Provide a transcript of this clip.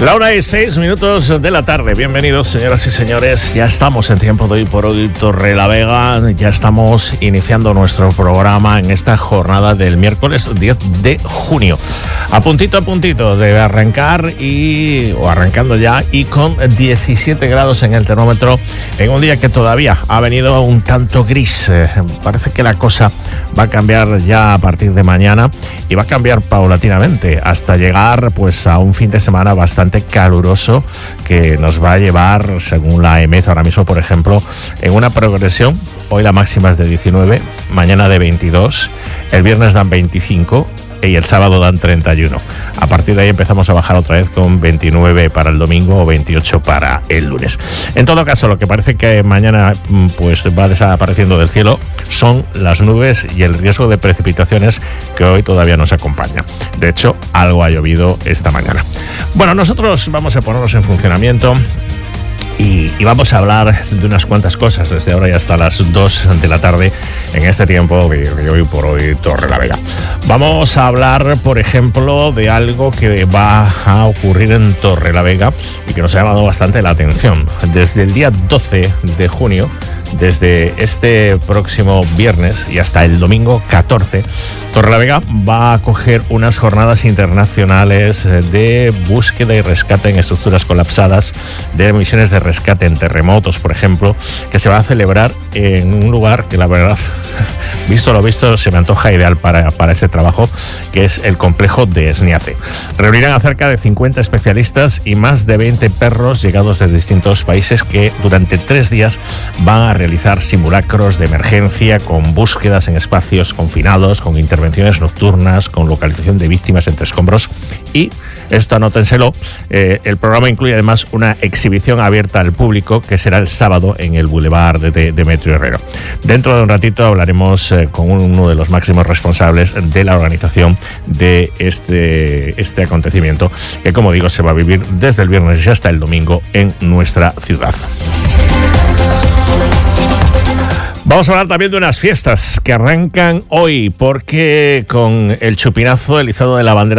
La 1:06 de la tarde. Bienvenidos, señoras y señores. Ya estamos en tiempo de Hoy por Hoy Torrelavega. Ya estamos iniciando nuestro programa en esta jornada del miércoles 10 de junio. A puntito de arrancar o arrancando ya, y con 17 grados en el termómetro, en un día que todavía ha venido un tanto gris. Parece que la cosa va a cambiar ya a partir de mañana, y va a cambiar paulatinamente hasta llegar pues a un fin de semana bastante caluroso, que nos va a llevar, según la EMET ahora mismo, por ejemplo, en una progresión. Hoy la máxima es de 19, mañana de 22, el viernes dan 25 y el sábado dan 31. A partir de ahí empezamos a bajar otra vez con 29 para el domingo o 28 para el lunes. En todo caso, lo que parece que mañana pues va desapareciendo del cielo son las nubes y el riesgo de precipitaciones, que hoy todavía nos acompaña. De hecho, algo ha llovido esta mañana. Bueno, nosotros vamos a ponernos en funcionamiento y vamos a hablar de unas cuantas cosas desde ahora y hasta las 2 de la tarde en este tiempo de Hoy por Hoy Torrelavega. Vamos a hablar, por ejemplo, de algo que va a ocurrir en Torrelavega y que nos ha llamado bastante la atención. Desde el día 12 de junio, desde este próximo viernes y hasta el domingo 14, Torrelavega va a acoger unas jornadas internacionales de búsqueda y rescate en estructuras colapsadas, de misiones de rescate en terremotos, por ejemplo, que se va a celebrar en un lugar que, la verdad, visto lo visto, se me antoja ideal para ese trabajo, que es el complejo de Esniace. Reunirán a cerca de 50 especialistas y más de 20 perros llegados de distintos países, que durante 3 días van a realizar simulacros de emergencia con búsquedas en espacios confinados, con intervenciones nocturnas, con localización de víctimas entre escombros. Y esto anótenselo, el programa incluye además una exhibición abierta al público, que será el sábado en el Boulevard de Demetrio Herrero. Dentro de un ratito hablaremos con uno de los máximos responsables de la organización de este acontecimiento, que, como digo, se va a vivir desde el viernes y hasta el domingo en nuestra ciudad. Vamos a hablar también de unas fiestas que arrancan hoy, porque con el chupinazo, el izado de la bandera